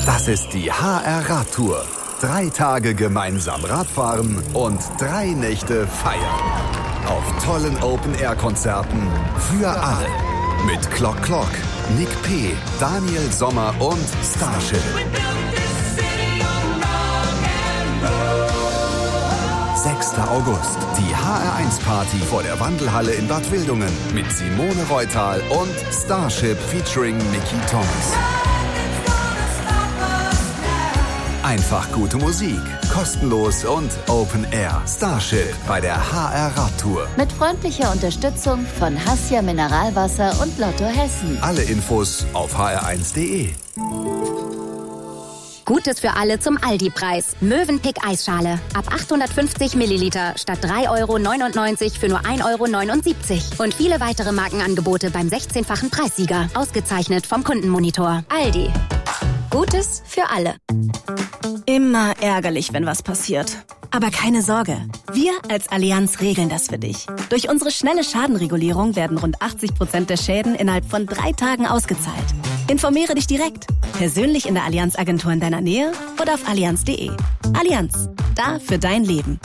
Das ist die HR-Radtour. 3 Tage gemeinsam Radfahren und 3 Nächte feiern. Auf tollen Open-Air-Konzerten für alle. Mit Clock Clock, Nick P., Daniel Sommer und Starship. 6. August, die HR1-Party vor der Wandelhalle in Bad Wildungen mit Simone Reutal und Starship featuring Mickey Thomas. Einfach gute Musik, kostenlos und Open Air. Starship bei der HR-Radtour. Mit freundlicher Unterstützung von Hassia Mineralwasser und Lotto Hessen. Alle Infos auf hr1.de. Gutes für alle zum Aldi-Preis. Mövenpick Eisschale. Ab 850 Milliliter statt 3,99 € für nur 1,79 €. Und viele weitere Markenangebote beim 16-fachen Preissieger. Ausgezeichnet vom Kundenmonitor. Aldi. Gutes für alle. Immer ärgerlich, wenn was passiert. Aber keine Sorge. Wir als Allianz regeln das für dich. Durch unsere schnelle Schadenregulierung werden rund 80% der Schäden innerhalb von 3 Tagen ausgezahlt. Informiere dich direkt. Persönlich in der Allianz-Agentur in deiner Nähe oder auf allianz.de. Allianz. Da für dein Leben.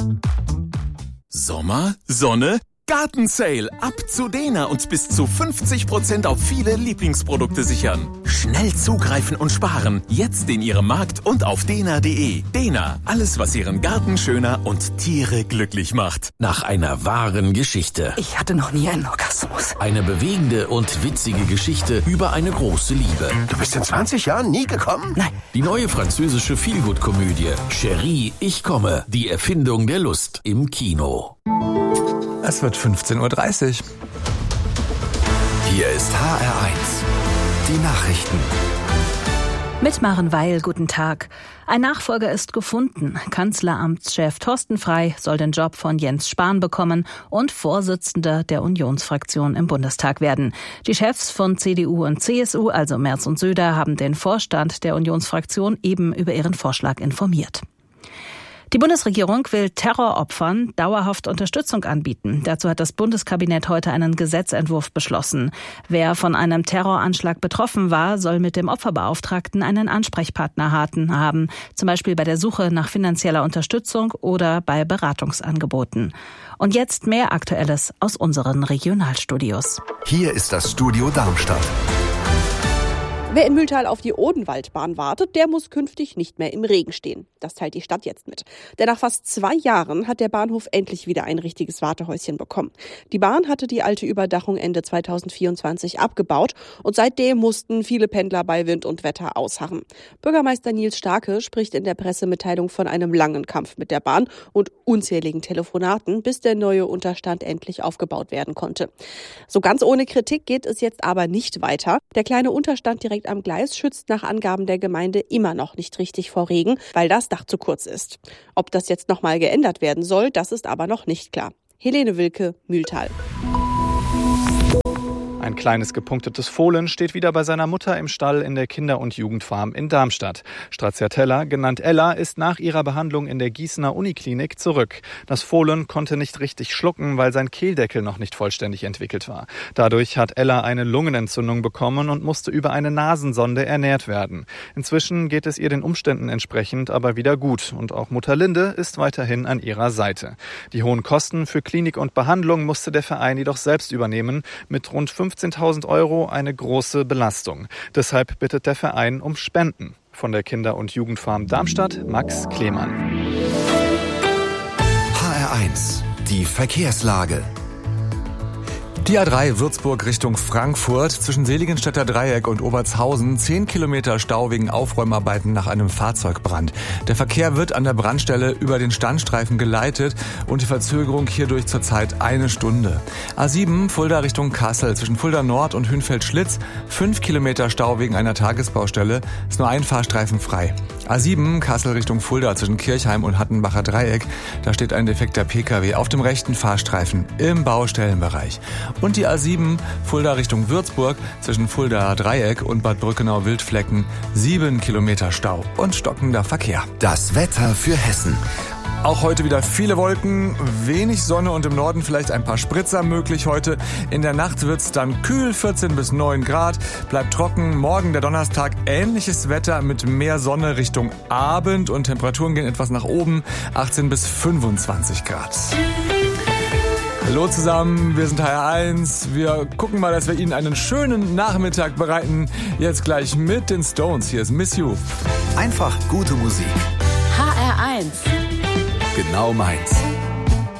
Sommer, Sonne, Gartensale. Ab zu Dena und bis zu 50% auf viele Lieblingsprodukte sichern. Schnell zugreifen und sparen. Jetzt in Ihrem Markt und auf dena.de. Dena. Alles, was Ihren Garten schöner und Tiere glücklich macht. Nach einer wahren Geschichte. Ich hatte noch nie einen Orgasmus. Eine bewegende und witzige Geschichte über eine große Liebe. Du bist in 20 Jahren nie gekommen? Nein. Die neue französische Feelgood-Komödie Chérie, ich komme. Die Erfindung der Lust im Kino. Es wird 15:30 Uhr. Hier ist HR1. Die Nachrichten. Mit Maren Weil, guten Tag. Ein Nachfolger ist gefunden. Kanzleramtschef Thorsten Frey soll den Job von Jens Spahn bekommen und Vorsitzender der Unionsfraktion im Bundestag werden. Die Chefs von CDU und CSU, also Merz und Söder, haben den Vorstand der Unionsfraktion eben über ihren Vorschlag informiert. Die Bundesregierung will Terroropfern dauerhaft Unterstützung anbieten. Dazu hat das Bundeskabinett heute einen Gesetzentwurf beschlossen. Wer von einem Terroranschlag betroffen war, soll mit dem Opferbeauftragten einen Ansprechpartner haben, zum Beispiel bei der Suche nach finanzieller Unterstützung oder bei Beratungsangeboten. Und jetzt mehr Aktuelles aus unseren Regionalstudios. Hier ist das Studio Darmstadt. Wer in Mühltal auf die Odenwaldbahn wartet, der muss künftig nicht mehr im Regen stehen. Das teilt die Stadt jetzt mit. Denn nach fast 2 Jahren hat der Bahnhof endlich wieder ein richtiges Wartehäuschen bekommen. Die Bahn hatte die alte Überdachung Ende 2024 abgebaut und seitdem mussten viele Pendler bei Wind und Wetter ausharren. Bürgermeister Nils Starke spricht in der Pressemitteilung von einem langen Kampf mit der Bahn und unzähligen Telefonaten, bis der neue Unterstand endlich aufgebaut werden konnte. So ganz ohne Kritik geht es jetzt aber nicht weiter. Der kleine Unterstand direkt am Gleis schützt nach Angaben der Gemeinde immer noch nicht richtig vor Regen, weil das Dach zu kurz ist. Ob das jetzt nochmal geändert werden soll, das ist aber noch nicht klar. Helene Wilke, Mühltal. Ein kleines gepunktetes Fohlen steht wieder bei seiner Mutter im Stall in der Kinder- und Jugendfarm in Darmstadt. Stracciatella, genannt Ella, ist nach ihrer Behandlung in der Gießener Uniklinik zurück. Das Fohlen konnte nicht richtig schlucken, weil sein Kehldeckel noch nicht vollständig entwickelt war. Dadurch hat Ella eine Lungenentzündung bekommen und musste über eine Nasensonde ernährt werden. Inzwischen geht es ihr den Umständen entsprechend aber wieder gut. Und auch Mutter Linde ist weiterhin an ihrer Seite. Die hohen Kosten für Klinik und Behandlung musste der Verein jedoch selbst übernehmen, mit rund 15.000 € eine große Belastung. Deshalb bittet der Verein um Spenden. Von der Kinder- und Jugendfarm Darmstadt, Max Klemann. HR1, die Verkehrslage. Die A3 Würzburg Richtung Frankfurt zwischen Seligenstädter Dreieck und Obertshausen 10 Kilometer Stau wegen Aufräumarbeiten nach einem Fahrzeugbrand. Der Verkehr wird an der Brandstelle über den Standstreifen geleitet und die Verzögerung hierdurch zurzeit 1 Stunde. A7 Fulda Richtung Kassel zwischen Fulda Nord und Hünfeld-Schlitz 5 Kilometer Stau wegen einer Tagesbaustelle, ist nur ein Fahrstreifen frei. A7 Kassel Richtung Fulda zwischen Kirchheim und Hattenbacher Dreieck, da steht ein defekter Pkw auf dem rechten Fahrstreifen im Baustellenbereich. Und die A7 Fulda Richtung Würzburg zwischen Fulda Dreieck und Bad Brückenau-Wildflecken 7 Kilometer Stau und stockender Verkehr. Das Wetter für Hessen. Auch heute wieder viele Wolken, wenig Sonne und im Norden vielleicht ein paar Spritzer möglich heute. In der Nacht wird's dann kühl, 14 bis 9 Grad, bleibt trocken. Morgen der Donnerstag, ähnliches Wetter mit mehr Sonne Richtung Abend und Temperaturen gehen etwas nach oben, 18 bis 25 Grad. Hallo zusammen, wir sind HR1. Wir gucken mal, dass wir Ihnen einen schönen Nachmittag bereiten. Jetzt gleich mit den Stones. Hier ist Miss You. Einfach gute Musik. HR1. Genau meins.